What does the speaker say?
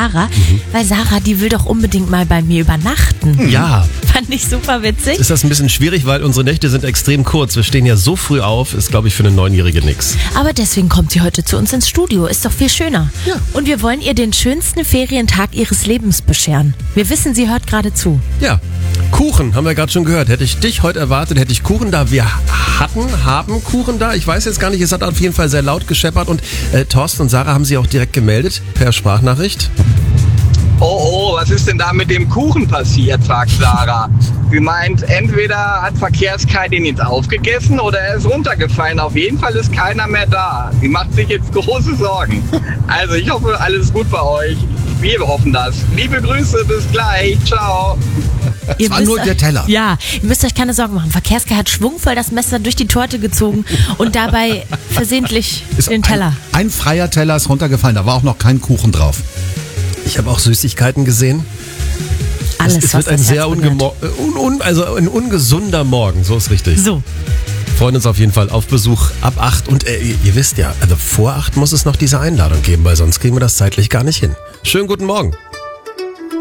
Sarah, weil Sarah, die will doch unbedingt mal bei mir übernachten. Ja. Fand ich super witzig. Ist das ein bisschen schwierig, weil unsere Nächte sind extrem kurz. Wir stehen ja so früh auf, ist, glaube ich, für eine 9-Jährige nix. Aber deswegen kommt sie heute zu uns ins Studio. Ist doch viel schöner. Ja. Und wir wollen ihr den schönsten Ferientag ihres Lebens bescheren. Wir wissen, sie hört gerade zu. Ja, Kuchen, haben wir gerade schon gehört. Hätte ich dich heute erwartet, hätte ich Kuchen da. Wir haben Kuchen da. Ich weiß jetzt gar nicht, es hat auf jeden Fall sehr laut gescheppert. Und Thorsten und Sarah haben sie auch direkt gemeldet per Sprachnachricht. Oh, was ist denn da mit dem Kuchen passiert, fragt Sarah. Sie meint, entweder hat Verkehrskai den jetzt aufgegessen oder er ist runtergefallen. Auf jeden Fall ist keiner mehr da. Sie macht sich jetzt große Sorgen. Also ich hoffe, alles gut bei euch. Wir hoffen das. Liebe Grüße, bis gleich. Ciao. Ihr war nur der Teller. Ja, ihr müsst euch keine Sorgen machen. Verkehrskai hat schwungvoll das Messer durch die Torte gezogen und dabei versehentlich den Teller. Ein freier Teller ist runtergefallen, da war auch noch kein Kuchen drauf. Ich habe auch Süßigkeiten gesehen. Alles, Es was wird ein das sehr Herz berührt. also ein ungesunder Morgen, so ist richtig. So. Freuen uns auf jeden Fall auf Besuch ab 8 und ihr wisst ja, also vor 8 muss es noch diese Einladung geben, weil sonst kriegen wir das zeitlich gar nicht hin. Schönen guten Morgen.